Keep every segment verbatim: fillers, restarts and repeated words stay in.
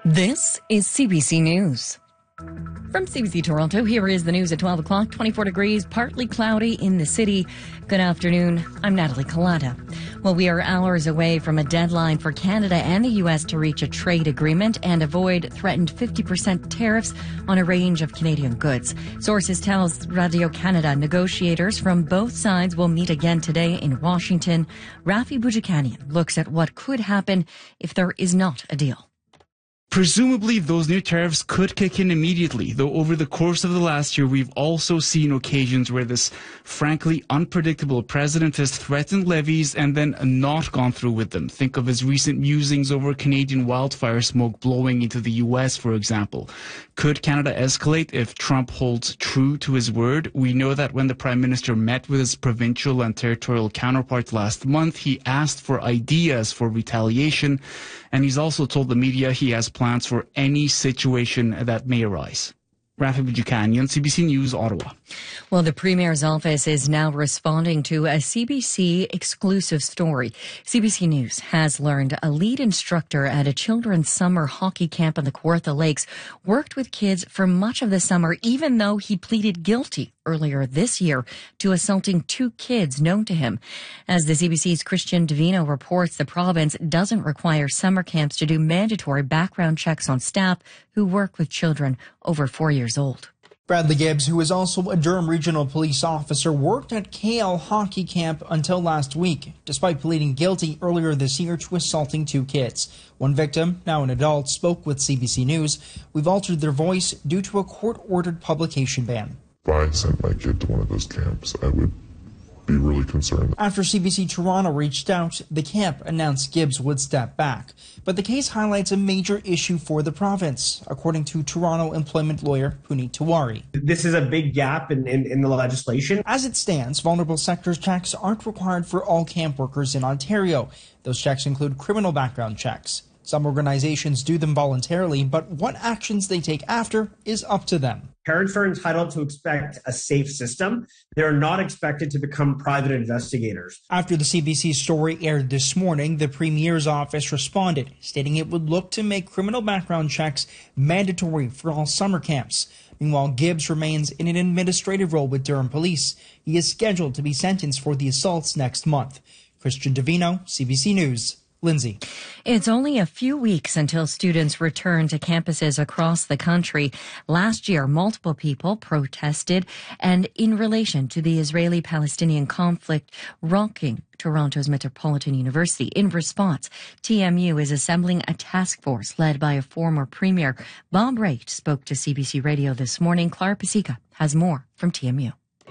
This is C B C News. From C B C Toronto, here is the news at twelve o'clock. twenty-four degrees, partly cloudy in the city. Good afternoon. I'm Natalie Collada. Well, we are hours away from a deadline for Canada and the U S to reach a trade agreement and avoid threatened fifty percent tariffs on a range of Canadian goods. Sources tell Radio-Canada negotiators from both sides will meet again today in Washington. Rafi Boudjikanian looks at what could happen if there is not a deal. Presumably, those new tariffs could kick in immediately, though over the course of the last year, we've also seen occasions where this frankly unpredictable president has threatened levies and then not gone through with them. Think of his recent musings over Canadian wildfire smoke blowing into the U S, for example. Could Canada escalate if Trump holds true to his word? We know that when the Prime Minister met with his provincial and territorial counterparts last month, he asked for ideas for retaliation, and he's also told the media he has plans for any situation that may arise. Rafi Boudjikanian, C B C News, Ottawa. Well, the Premier's office is now responding to a C B C exclusive story. C B C News has learned a lead instructor at a children's summer hockey camp in the Kawartha Lakes worked with kids for much of the summer, even though he pleaded guilty earlier this year to assaulting two kids known to him. As the C B C's Christian Divino reports, the province doesn't require summer camps to do mandatory background checks on staff who work with children over four years old. Bradley Gibbs, who is also a Durham Regional Police officer, worked at K L Hockey Camp until last week, despite pleading guilty earlier this year to assaulting two kids. One victim, now an adult, spoke with C B C News. We've altered their voice due to a court-ordered publication ban. If I sent my kid to one of those camps, I would be really concerned. After C B C Toronto reached out, the camp announced Gibbs would step back. But the case highlights a major issue for the province, according to Toronto employment lawyer Puneet Tiwari. This is a big gap in, in, in the legislation. As it stands, vulnerable sectors checks aren't required for all camp workers in Ontario. Those checks include criminal background checks. Some organizations do them voluntarily, but what actions they take after is up to them. Parents are entitled to expect a safe system. They are not expected to become private investigators. After the C B C story aired this morning, the Premier's office responded, stating it would look to make criminal background checks mandatory for all summer camps. Meanwhile, Gibbs remains in an administrative role with Durham Police. He is scheduled to be sentenced for the assaults next month. Christian Divino, C B C News. Lindsay. It's only a few weeks until students return to campuses across the country. Last year, multiple people protested and in relation to the Israeli-Palestinian conflict rocking Toronto's Metropolitan University. In response, T M U is assembling a task force led by a former premier. Bob Wright spoke to C B C Radio this morning. Clara Pasica has more from T M U.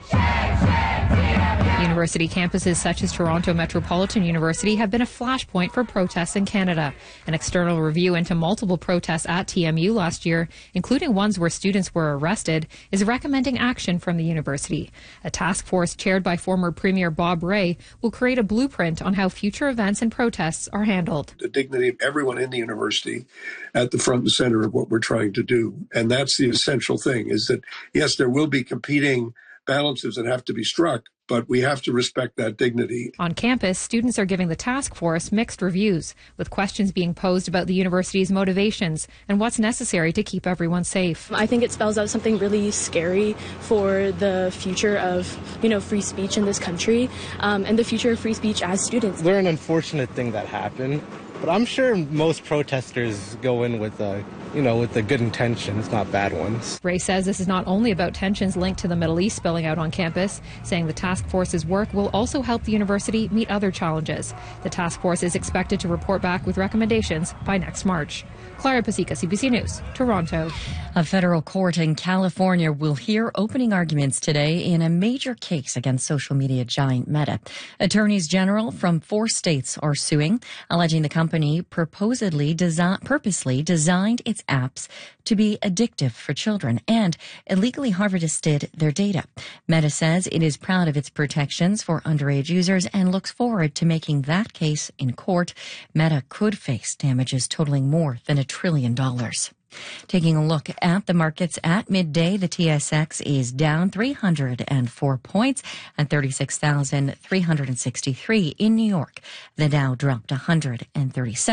University campuses such as Toronto Metropolitan University have been a flashpoint for protests in Canada. An external review into multiple protests at T M U last year, including ones where students were arrested, is recommending action from the university. A task force chaired by former Premier Bob Rae will create a blueprint on how future events and protests are handled. The dignity of everyone in the university at the front and center of what we're trying to do. And that's the essential thing, is that, yes, there will be competing balances that have to be struck, but we have to respect that dignity. On campus, students are giving the task force mixed reviews, with questions being posed about the university's motivations and what's necessary to keep everyone safe. I think it spells out something really scary for the future of, you know, free speech in this country, um, and the future of free speech as students. They're an unfortunate thing that happened, but I'm sure most protesters go in with a you know, with the good intentions, not bad ones. Rae says this is not only about tensions linked to the Middle East spilling out on campus, saying the task force's work will also help the university meet other challenges. The task force is expected to report back with recommendations by next March. Clara Pasica, C B C News, Toronto. A federal court in California will hear opening arguments today in a major case against social media giant Meta. Attorneys general from four states are suing, alleging the company purportedly desi- purposely designed its apps to be addictive for children and illegally harvested their data. Meta says it is proud of its protections for underage users and looks forward to making that case in court. Meta could face damages totaling more than a trillion dollars. Taking a look at the markets at midday, the T S X is down three hundred four points at thirty-six thousand three hundred sixty-three in New York. The Dow dropped one hundred thirty-seven.